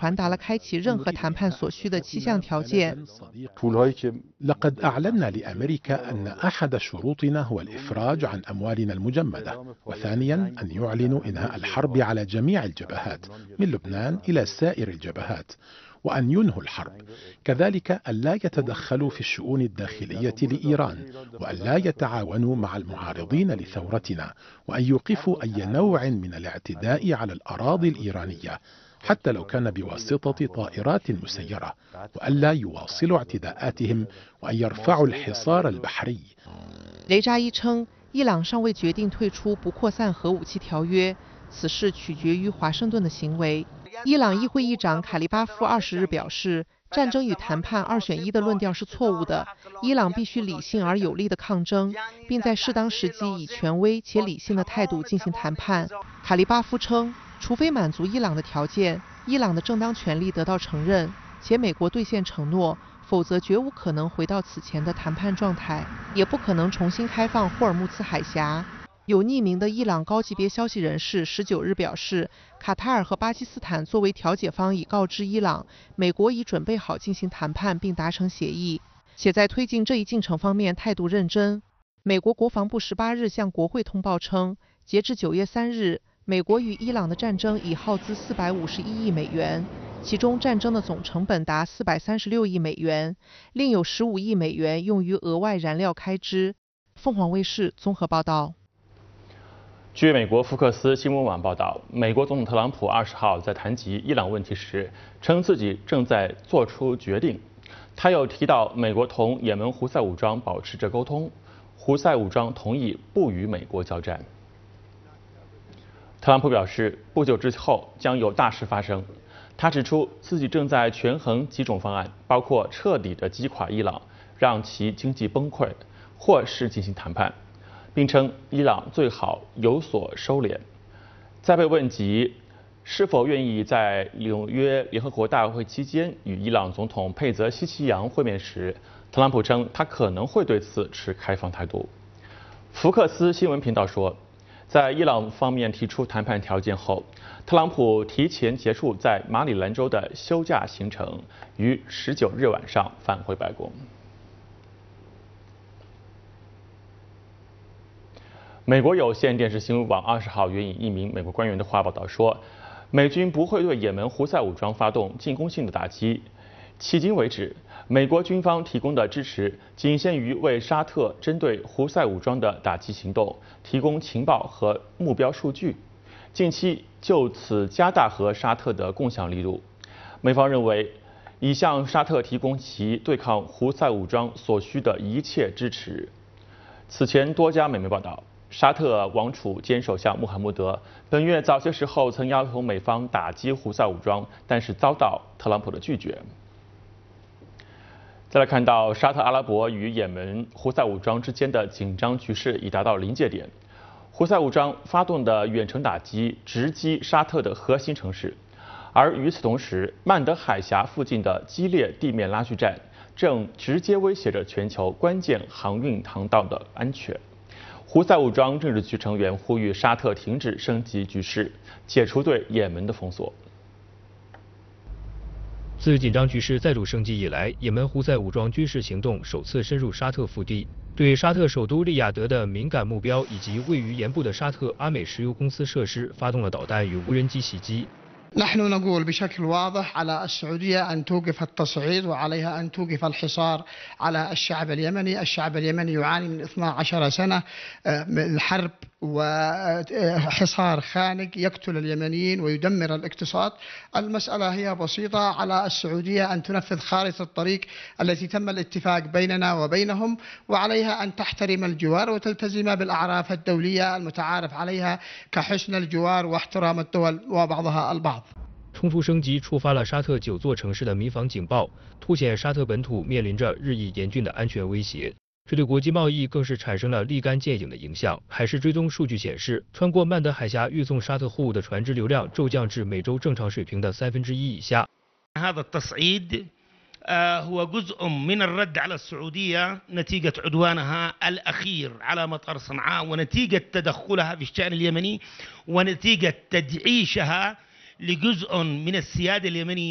传达了开启任何谈判所需的7项条件。 لقد أعلنا لأمريكا أن أحد شروطنا هو الإفراج عن أموالنا المجمدة، وثانيا أن يعلنوا إنهاء الحرب على جميع الجبهات من لبنان إلى سائر الجبهات، وأن ينهوا الحرب، كذلك ألا يتدخلوا في الشؤون الداخلية لإيران، وألا يتعاونوا مع المعارضين لثورتنا، وأن يوقفوا أي نوع من الاعتداء على الأراضي الإيرانية حتى لو كان بواسطة طائرات مسيرة، وألا يواصلوا اعتداءاتهم، وأن يرفعوا الحصار البحري。 雷扎伊称，伊朗尚未决定退出不扩散核武器条约，此事取决于华盛顿的行为。伊朗议会议长卡利巴夫20日表示，战争与谈判2选1的论调是错误的，伊朗必须理性而有力的抗争，并在适当时机以权威且理性的态度进行谈判。卡利巴夫称，除非满足伊朗的条件，伊朗的正当权利得到承认，且美国兑现承诺，否则绝无可能回到此前的谈判状态，也不可能重新开放霍尔木兹海峡。有匿名的伊朗高级别消息人士19日表示，卡塔尔和巴基斯坦作为调解方已告知伊朗，美国已准备好进行谈判并达成协议，且在推进这一进程方面态度认真。美国国防部18日向国会通报称，截至9月3日，美国与伊朗的战争已耗资451亿美元，其中战争的总成本达436亿美元，另有15亿美元用于额外燃料开支。凤凰卫视综合报道。 据美国福克斯新闻网报道，美国总统特朗普20号在谈及伊朗问题时，称自己正在做出决定。他又提到，美国同也门胡塞武装保持着沟通，胡塞武装同意不与美国交战。特朗普表示，不久之后将有大事发生。他指出，自己正在权衡几种方案，包括彻底的击垮伊朗，让其经济崩溃，或是进行谈判。并称伊朗最好有所收敛。在被问及是否愿意在纽约联合国大会期间与伊朗总统佩泽希奇扬会面时，特朗普称他可能会对此持开放态度。福克斯新闻频道说，在伊朗方面提出谈判条件后，特朗普提前结束在马里兰州的休假行程，于19日晚上返回白宫。美国有线电视新闻网20号援引一名美国官员的话报道说，美军不会对也门胡塞武装发动进攻性的打击。迄今为止，美国军方提供的支持仅限于为沙特针对胡塞武装的打击行动提供情报和目标数据，近期就此加大和沙特的共享力度。美方认为，已向沙特提供其对抗胡塞武装所需的一切支持。此前多家美媒报道，沙特王储兼首相穆罕默德本月早些时候曾要求美方打击胡塞武装，但是遭到特朗普的拒绝。再来看到沙特阿拉伯与也门胡塞武装之间的紧张局势已达到临界点，胡塞武装发动的远程打击直击沙特的核心城市，而与此同时，曼德海峡附近的激烈地面拉锯战正直接威胁着全球关键航运航道的安全。胡塞武装政治局成员呼吁沙特停止升级局势，解除对也门的封锁。 自紧张局势再度升级以来，也门胡塞武装军事行动首次深入沙特腹地，对沙特首都利雅得的敏感目标以及位于盐部的沙特阿美石油公司设施发动了导弹与无人机袭击。 نحن نقول بشكل واضح على السعودية أن توقف التصعيد وعليها أن توقف الحصار على الشعب اليمني. الشعب اليمني يعاني من 12 سنة من حرب وحصار خانق يقتل اليمنيين ويدمر الاقتصاد. المسألة هي بسيطة، على السعودية أن تنفذ خارطة الطريق التي تم الاتفاق بيننا وبينهم، وعليها أن تحترم الجوار وتلتزم بالأعراف الدولية المتعارف عليها كحسن الجوار واحترام الدول وبعضها البعض。 冲突升级触发了沙特9座城市的民防警报，凸显沙特本土面临着日益严峻的安全威胁。这对国际贸易更是产生了立竿见影的影响。海事追踪数据显示，穿过曼德海峡运送沙特货物的船只流量骤降至每周正常水平的1/3以下。 هذا التصعيد هو جزء من الرد على السعودية نتيجة عدوانها الأخير على مطار صنعاء ونتيجة تدخلها في الشأن اليمني ونتيجة تدعيشها لجزء من السيادة اليمنية